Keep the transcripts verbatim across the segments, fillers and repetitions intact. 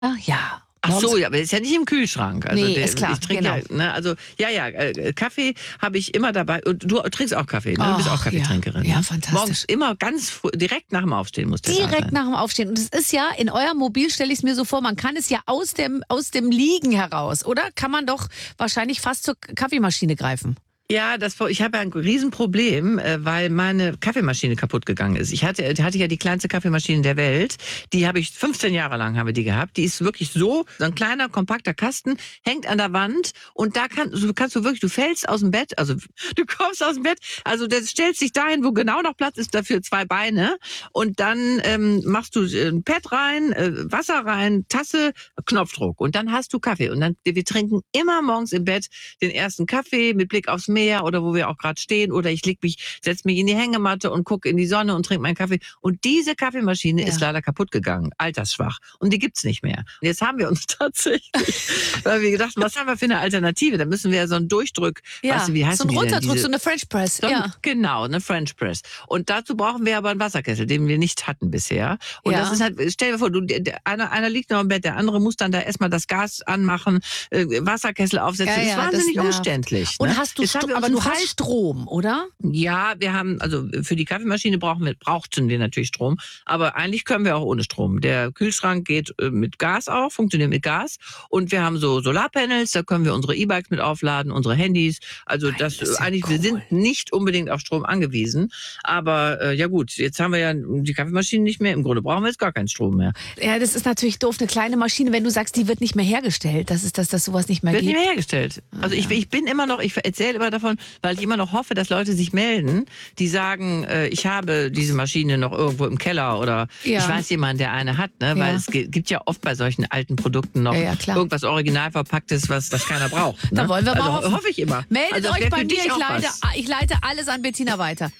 Ah ja. Ach so, ja, aber ist ja nicht im Kühlschrank. Also Nee, der, ist klar, ich trinke genau. ja, ne, also ja, ja, äh, Kaffee habe ich immer dabei. Und du trinkst auch Kaffee, ne? Du bist auch Ach, Kaffeetrinkerin. ja. Ja, ne? fantastisch. Morgens immer ganz früh, direkt nach dem Aufstehen muss der da Direkt sein. nach dem Aufstehen. Und es ist ja, in eurem Mobil stelle ich es mir so vor, man kann es ja aus dem, aus dem Liegen heraus, oder? Kann man doch wahrscheinlich fast zur Kaffeemaschine greifen. Ja, das, ich habe ja ein Riesenproblem, äh, weil meine Kaffeemaschine kaputt gegangen ist. Ich hatte, hatte ja die kleinste Kaffeemaschine der Welt. Die habe ich fünfzehn Jahre lang haben wir die gehabt. Die ist wirklich so, so ein kleiner, kompakter Kasten, hängt an der Wand und da kann, du kannst du wirklich, du fällst aus dem Bett, also du kommst aus dem Bett, also das stellst dich dahin, wo genau noch Platz ist dafür zwei Beine und dann ähm, machst du ein Pad rein, äh, Wasser rein, Tasse, Knopfdruck und dann hast du Kaffee und dann wir trinken immer morgens im Bett den ersten Kaffee mit Blick aufs Meer oder wo wir auch gerade stehen oder ich leg mich, setz mich in die Hängematte und gucke in die Sonne und trinke meinen Kaffee. Und diese Kaffeemaschine Ja. ist leider kaputt gegangen, altersschwach. Und die gibt's nicht mehr. Und jetzt haben wir uns tatsächlich, weil wir gedacht, was haben wir für eine Alternative? Da müssen wir ja so einen Durchdrück, Ja, weißt du, wie heißt so ein die denn? Runterdruck, Diese- so eine French Press. so ein- Ja. Genau, eine French Press. Und dazu brauchen wir aber einen Wasserkessel, den wir nicht hatten bisher. Und Ja. das ist halt, stell dir vor, du, der, einer, einer liegt noch im Bett, der andere muss dann da erstmal das Gas anmachen, äh, Wasserkessel aufsetzen. Ja, das ja, ist wahnsinnig das nervt. umständlich. Und ne? hast du, Jetzt haben Stro wir uns aber du einen hast Fall- Strom, oder? Ja, wir haben, also für die Kaffeemaschine brauchen wir, brauchten wir natürlich Strom, aber eigentlich können wir auch ohne Strom. Der Kühlschrank geht äh, mit Gas auch, funktioniert mit Gas und wir haben so Solarpanels, da können wir unsere E-Bikes mit aufladen, unsere Handys. Also Nein, das, das ist ja eigentlich, cool. wir sind nicht unbedingt auf Strom angewiesen, aber äh, ja gut, jetzt haben wir ja die Kaffeemaschine nicht mehr, im Grunde brauchen wir jetzt gar keinen Strom mehr. Ja, das ist natürlich doof, eine kleine Maschine, wenn du sagst, die wird nicht mehr hergestellt. Das ist, dass das sowas nicht mehr Wird nicht gibt. mehr hergestellt. Also ich, ich bin immer noch, ich erzähle immer davon, weil ich immer noch hoffe, dass Leute sich melden, die sagen, äh, ich habe diese Maschine noch irgendwo im Keller oder Ja. ich weiß jemand, der eine hat, ne? Weil Ja. es ge- gibt ja oft bei solchen alten Produkten noch Ja, ja, klar. irgendwas original verpacktes, was das keiner braucht. Ne? Da wollen wir mal also, hoffen. hoffe ich immer. Meldet also, das euch wär bei für mir, dich ich auch leite, was. ich leite alles an Bettina weiter.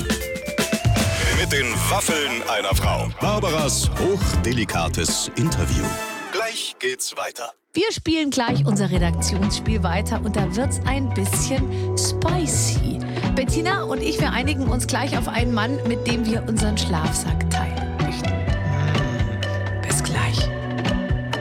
Mit den Waffeln einer Frau. Barbaras hochdelikates Interview. Gleich geht's weiter. Wir spielen gleich unser Redaktionsspiel weiter und da wird's ein bisschen spicy. Bettina und ich, wir einigen uns gleich auf einen Mann, mit dem wir unseren Schlafsack teilen.